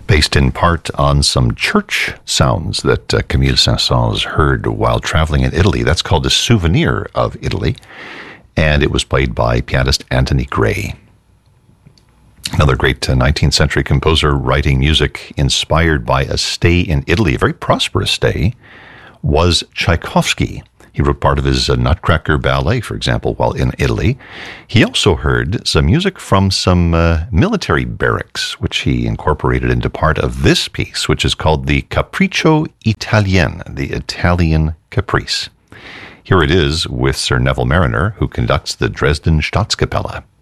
based in part on some church sounds that Camille Saint-Saëns heard while traveling in Italy. That's called The Souvenir of Italy, and it was played by pianist Anthony Gray. Another great 19th century composer writing music inspired by a stay in Italy, a very prosperous stay, was Tchaikovsky. He wrote part of his Nutcracker ballet, for example, while in Italy. He also heard some music from some military barracks, which he incorporated into part of this piece, which is called the Capriccio Italien, the Italian Caprice. Here it is with Sir Neville Marriner, who conducts the Dresden Staatskapelle.